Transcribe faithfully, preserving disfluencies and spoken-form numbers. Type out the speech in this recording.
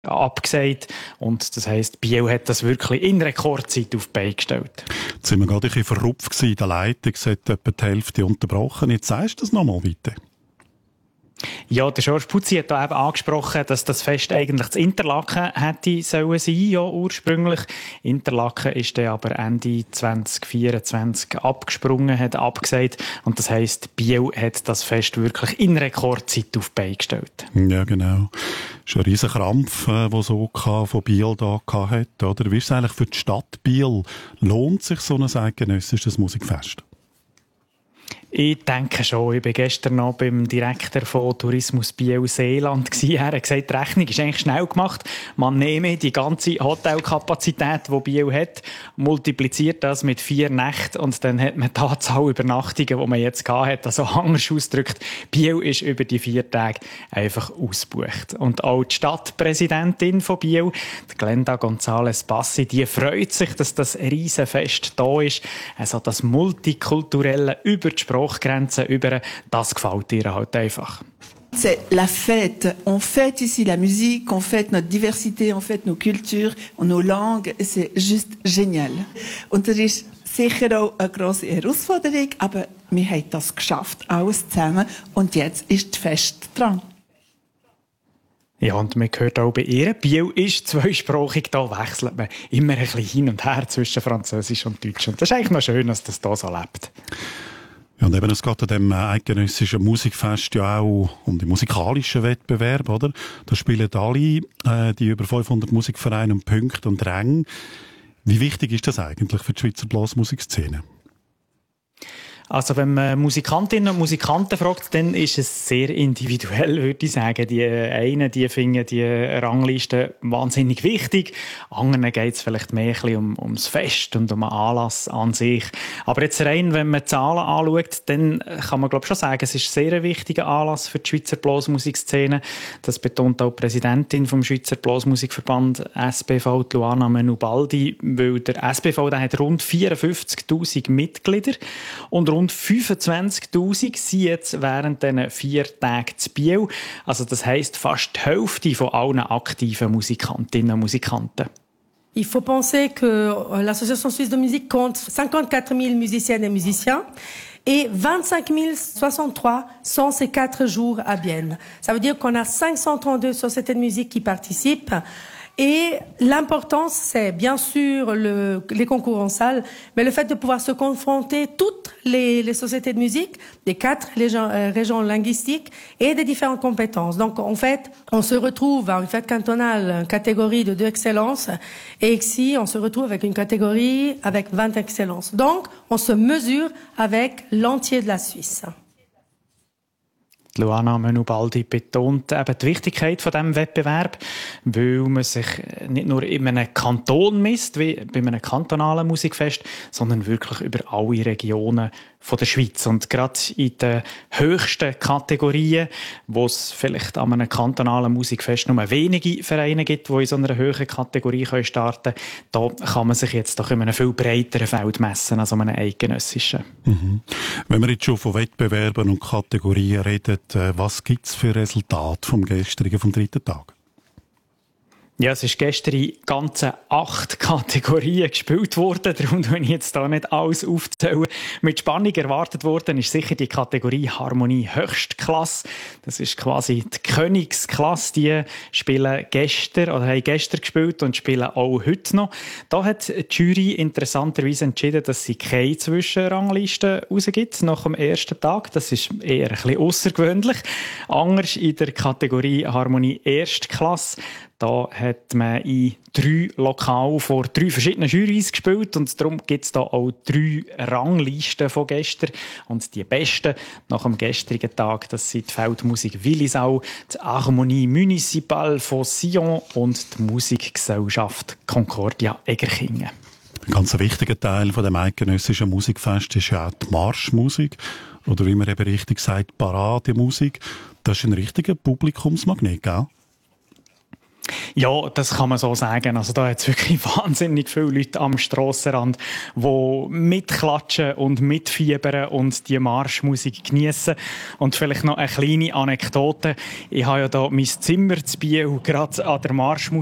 abgesagt. Und das heisst, Biel hat das wirklich in Rekordzeit auf die Beine gestellt. Jetzt sind wir gerade ein bisschen verrupft in der Leitung, es hat etwa die Hälfte unterbrochen. Jetzt sagst du das nochmal bitte. Ja, der George Puzzi hat da eben angesprochen, dass das Fest eigentlich zu Interlaken hätte sollen sein, ja, ursprünglich. Interlaken ist dann aber Ende zwanzig vierundzwanzig abgesprungen, hat abgesagt. Und das heisst, Biel hat das Fest wirklich in Rekordzeit auf die Beine gestellt. Ja, genau. Das ist ein riesen Krampf, äh, der so von Biel da hatte, oder? Wie ist es eigentlich für die Stadt Biel? Lohnt sich so ein eidgenössisches Musikfest? Ich denke schon. Ich war gestern noch beim Direktor von Tourismus Biel-Seeland. Er hat gesagt, die Rechnung ist eigentlich schnell gemacht. Man nehme die ganze Hotelkapazität, die Biel hat, multipliziert das mit vier Nächten und dann hat man die Anzahl Übernachtungen, die man jetzt hat. Also anders ausgedrückt, Biel ist über die vier Tage einfach ausgebucht. Und auch die Stadtpräsidentin von Biel, die Glenda González Bassi, die freut sich, dass das Riesenfest da ist. Also das multikulturelle über die Sprachgrenzen über, das gefällt ihr halt einfach. C'est la fête. On fête ici la musique, on fête notre diversité, on fête nos cultures, nos langues. C'est juste génial. Und das ist sicher auch eine grosse Herausforderung, aber wir haben das geschafft, alles zusammen. Und jetzt ist das Fest dran. Ja, und man hört auch bei ihr, Biel ist zweisprachig, da wechselt man immer ein bisschen hin und her zwischen Französisch und Deutsch. Und das ist eigentlich noch schön, dass das hier so lebt. Ja, und eben, es geht an diesem eidgenössischen Musikfest ja auch um die musikalischen Wettbewerbe, oder? Da spielen alle, äh, die über fünfhundert Musikvereine um Punkte und Ränge. Wie wichtig ist das eigentlich für die Schweizer Blasmusikszene? Also wenn man Musikantinnen und Musikanten fragt, dann ist es sehr individuell, würde ich sagen. Die einen, die finden die Rangliste wahnsinnig wichtig. Anderen geht es vielleicht mehr ein bisschen um, ums Fest und um den Anlass an sich. Aber jetzt rein, wenn man Zahlen anschaut, dann kann man glaube ich schon sagen, es ist ein sehr wichtiger Anlass für die Schweizer Blasmusikszene. Das betont auch die Präsidentin vom Schweizer Blasmusikverband S B V, Luana Menubaldi, weil der S B V der hat rund vierundfünfzigtausend Mitglieder und rund Rund fünfundzwanzigtausend sind jetzt während diesen vier Tagen zu Biel. Also das heisst, fast die Hälfte von allen aktiven Musikantinnen und Musikanten. Il faut penser que l'Association Suisse de Musique compte cinquante-quatre mille musiciennes et musiciens et vingt-cinq mille soixante-trois sont ces quatre jours à Bienne. Ça veut dire qu'on a cinq cent trente-deux sociétés de musique qui participent. Et l'importance, c'est bien sûr le, les concours en salle, mais le fait de pouvoir se confronter toutes les, les sociétés de musique des quatre régions, euh, régions linguistiques et des différentes compétences. Donc, en fait, on se retrouve à une fête cantonale, une catégorie de deux excellences, et ici, on se retrouve avec une catégorie avec vingt excellences. Donc, on se mesure avec l'entier de la Suisse. Luana Menubaldi betont eben die Wichtigkeit von diesem Wettbewerb, weil man sich nicht nur in einem Kanton misst, wie bei einem kantonalen Musikfest, sondern wirklich über alle Regionen von der Schweiz. Und gerade in den höchsten Kategorien, wo es vielleicht an einem kantonalen Musikfest nur wenige Vereine gibt, die in so einer höheren Kategorie starten können, da kann man sich jetzt doch in einem viel breiteren Feld messen als an einem eidgenössischen. Mhm. Wenn wir jetzt schon von Wettbewerben und Kategorien reden, was gibt es für Resultate vom gestrigen, vom dritten Tag? Ja, es ist gestern in ganzen acht Kategorien gespielt worden. Darum will ich jetzt da nicht alles aufzählen. Mit Spannung erwartet worden ist sicher die Kategorie Harmonie Höchstklasse. Das ist quasi die Königsklasse. Die spielen gestern oder haben gestern gespielt und spielen auch heute noch. Da hat die Jury interessanterweise entschieden, dass sie keine Zwischenrangliste rausgibt nach dem ersten Tag. Das ist eher ein bisschen außergewöhnlich. Anders in der Kategorie Harmonie Erstklasse. Da hat man in drei Lokalen vor drei verschiedenen Jurys gespielt und darum gibt es da auch drei Ranglisten von gestern. Und die besten nach dem gestrigen Tag, das sind die Feldmusik Willisau, die Harmonie Municipale von Sion und die Musikgesellschaft Concordia Egerkingen. Ein ganz wichtiger Teil von dem eidgenössischen Musikfest ist ja auch die Marschmusik oder wie man eben richtig sagt, Parademusik. Das ist ein richtiger Publikumsmagnet, gell? Ja, das kann man so sagen. Also da hat es wirklich wahnsinnig viele Leute am Strassenrand, die mitklatschen und mitfiebern und die Marschmusik geniessen. Und vielleicht noch eine kleine Anekdote. Ich habe ja da mein Zimmer zu Biel gerade an der Marschmusik